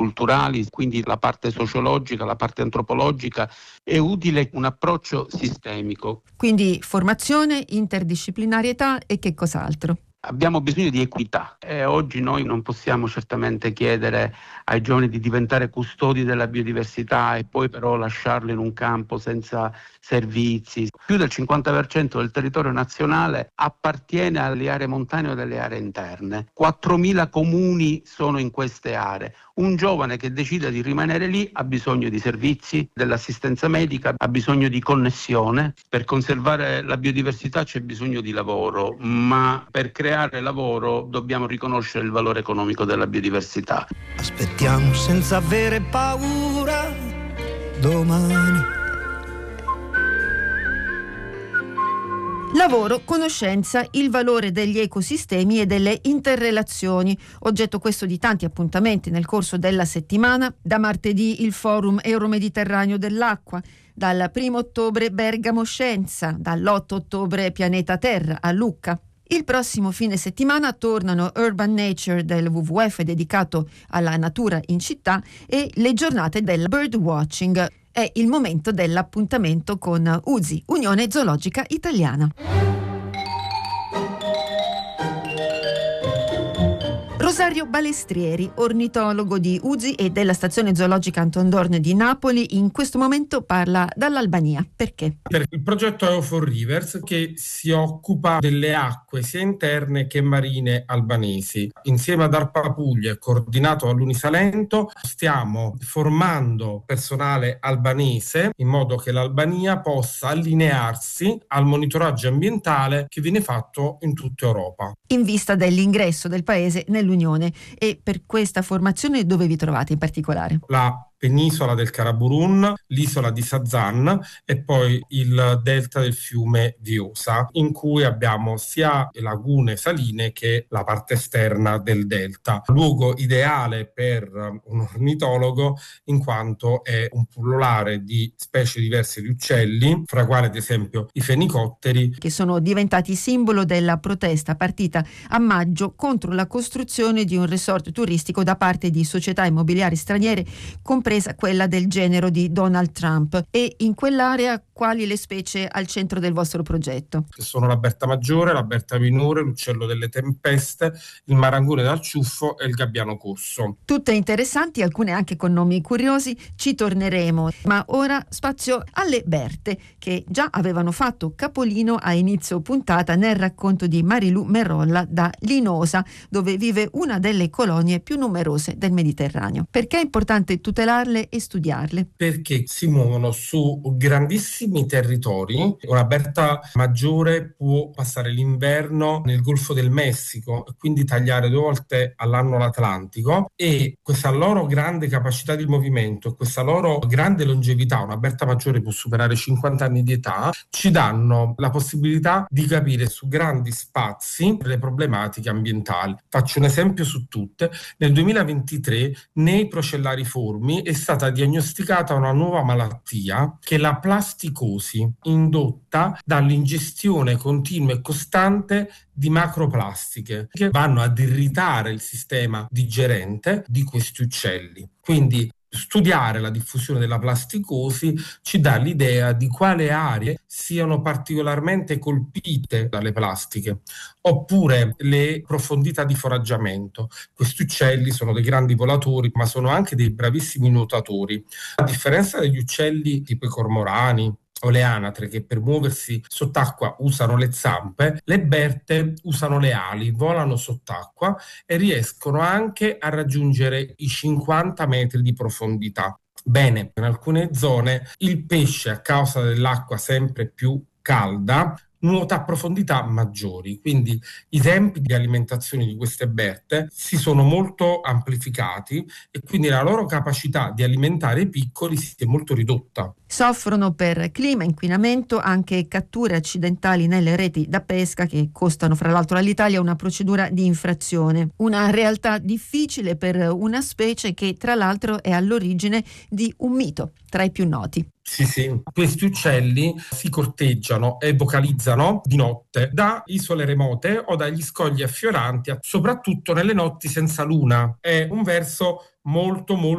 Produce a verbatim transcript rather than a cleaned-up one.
culturali, quindi la parte sociologica, la parte antropologica, è utile un approccio sistemico. Quindi formazione, interdisciplinarietà e che cos'altro? Abbiamo bisogno di equità e oggi noi non possiamo certamente chiedere ai giovani di diventare custodi della biodiversità e poi però lasciarli in un campo senza servizi. Più del cinquanta per cento del territorio nazionale appartiene alle aree montane o delle aree interne. quattromila comuni sono in queste aree. Un giovane che decide di rimanere lì ha bisogno di servizi, dell'assistenza medica, ha bisogno di connessione. Per conservare la biodiversità c'è bisogno di lavoro, ma per creare lavoro dobbiamo riconoscere il valore economico della biodiversità. Aspettiamo senza avere paura domani. Lavoro, conoscenza, il valore degli ecosistemi e delle interrelazioni, oggetto questo di tanti appuntamenti nel corso della settimana. Da martedì il Forum Euromediterraneo dell'Acqua, dal primo ottobre Bergamo Scienza, dall'otto ottobre Pianeta Terra a Lucca. Il prossimo fine settimana tornano Urban Nature del W W F dedicato alla natura in città e le giornate del birdwatching. È il momento dell'appuntamento con U Z I, Unione Zoologica Italiana. Rosario Balestrieri, ornitologo di U Z I e della stazione zoologica Anton Dohrn di Napoli, in questo momento parla dall'Albania. Perché? Per il progetto EUFOR Rivers, che si occupa delle acque sia interne che marine albanesi. Insieme ad ARPA Puglia, coordinato dall'Unisalento, stiamo formando personale albanese in modo che l'Albania possa allinearsi al monitoraggio ambientale che viene fatto in tutta Europa. In vista dell'ingresso del paese nell'Unione. E per questa formazione dove vi trovate in particolare? La penisola del Karaburun, l'isola di Sazan e poi il delta del fiume Vjosa, in cui abbiamo sia lagune saline che la parte esterna del delta. Luogo ideale per un ornitologo in quanto è un pullulare di specie diverse di uccelli, fra quali ad esempio i fenicotteri, che sono diventati simbolo della protesta partita a maggio contro la costruzione di un resort turistico da parte di società immobiliari straniere, compresa quella del genero di Donald Trump. E in quell'area quali le specie al centro del vostro progetto? Che sono la berta maggiore, la berta minore, l'uccello delle tempeste, il marangone dal ciuffo e il gabbiano corso. Tutte interessanti, alcune anche con nomi curiosi, ci torneremo. Ma ora spazio alle berte, che già avevano fatto capolino a inizio puntata nel racconto di Marilu Merolla da Linosa, dove vive una delle colonie più numerose del Mediterraneo. Perché è importante tutelarle e studiarle? Perché si muovono su grandissimi territori. Una berta maggiore può passare l'inverno nel Golfo del Messico e quindi tagliare due volte all'anno l'Atlantico, e questa loro grande capacità di movimento, questa loro grande longevità, una berta maggiore può superare cinquanta anni di età, ci danno la possibilità di capire su grandi spazi le problematiche ambientali. Faccio un esempio su tutte. Nel duemilaventitré nei procellariformi è stata diagnosticata una nuova malattia che è la plasticosi, indotta dall'ingestione continua e costante di macroplastiche che vanno ad irritare il sistema digerente di questi uccelli. Quindi studiare la diffusione della plasticosi ci dà l'idea di quale aree siano particolarmente colpite dalle plastiche, oppure le profondità di foraggiamento. Questi uccelli sono dei grandi volatori, ma sono anche dei bravissimi nuotatori. A differenza degli uccelli tipo i cormorani o le anatre, che per muoversi sott'acqua usano le zampe, le berte usano le ali, volano sott'acqua e riescono anche a raggiungere i cinquanta metri di profondità. Bene, in alcune zone il pesce, a causa dell'acqua sempre più calda, nuota a profondità maggiori, quindi i tempi di alimentazione di queste berte si sono molto amplificati e quindi la loro capacità di alimentare i piccoli si è molto ridotta. Soffrono per clima, inquinamento, anche catture accidentali nelle reti da pesca che costano fra l'altro all'Italia una procedura di infrazione. Una realtà difficile per una specie che tra l'altro è all'origine di un mito tra i più noti. Sì, sì. Questi uccelli si corteggiano e vocalizzano di notte da isole remote o dagli scogli affioranti, soprattutto nelle notti senza luna. È un verso molto molto